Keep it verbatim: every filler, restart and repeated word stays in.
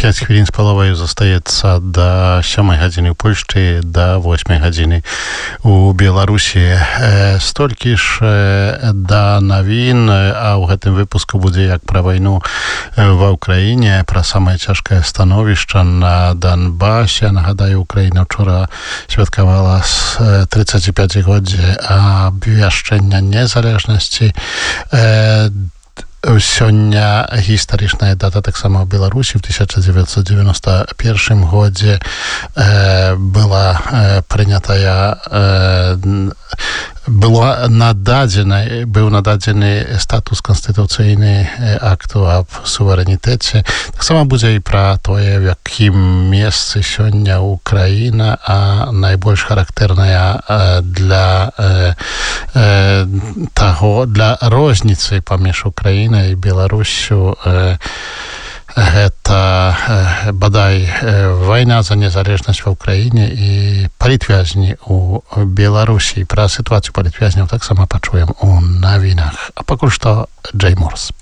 пять хвілін з паловаю застаецца да сёмай гадзіны ў Польшчы, да восьмай гадзіны у Беларусі. Столькі ж да навін, а ў гэтым выпуску будзе як пра вайну ва ўкраіне, пра самае цяжкае становішча на Донбасе. Нагадаю, Украіна ўчора святкавала з тридцатипяцігоддзе абвяшчэння незалежнасці. Сёння гістарычная дата таксама ў Беларусі. В тысяча девятьсот девяносто первом годзе э, была э, прынятая э, была нададзены быў нададзены статус канстытуцыйны акту аб суверэнітэце. Таксама будзе і пра тое, в якім месцы сёння Украіна, а найбольш характэрная э, для э, э, таго для розніцы паміж Украінай і Беларусю. Э, гэта э, бадай э, вайна за незалежнасць ва ўкраіне і палітвязні у Беларусі. Пра сітуацыю палітвязняў таксама пачуем у навінах. А пакуль што Джей Морс.